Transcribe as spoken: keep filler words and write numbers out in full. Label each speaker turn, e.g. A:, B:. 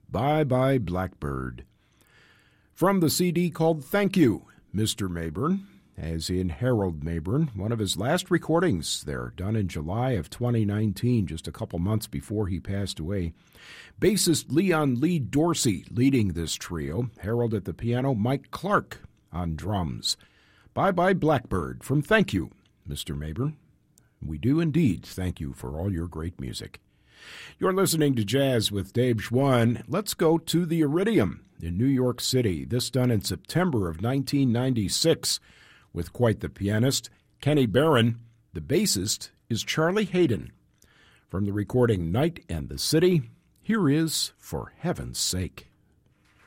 A: Bye Bye Blackbird. From the C D called Thank You, Mister Mayburn, as in Harold Mayburn, one of his last recordings there, done in July of twenty nineteen, just a couple months before he passed away. Bassist Leon Lee Dorsey leading this trio, Harold at the piano, Mike Clark on drums. Bye Bye Blackbird from Thank You, Mister Mayburn. We do indeed thank you for all your great music. You're listening to Jazz with Dave Schwann. Let's go to the Iridium in New York City, this done in September of nineteen ninety-six, with quite the pianist, Kenny Barron. The bassist is Charlie Hayden. From the recording Night and the City, here is For Heaven's Sake.